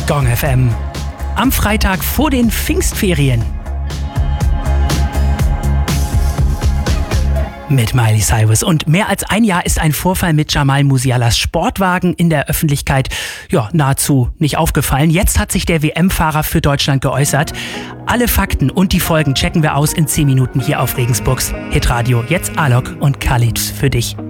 Gong FM. Am Freitag vor den Pfingstferien. Mit Miley Cyrus. Und mehr als ein Jahr ist ein Vorfall mit Jamal Musialas Sportwagen in der Öffentlichkeit nahezu nicht aufgefallen. Jetzt hat sich der WM-Fahrer für Deutschland geäußert. Alle Fakten und die Folgen checken wir aus in 10 Minuten hier auf Regensburgs Hitradio. Jetzt Alok und Khalid für dich.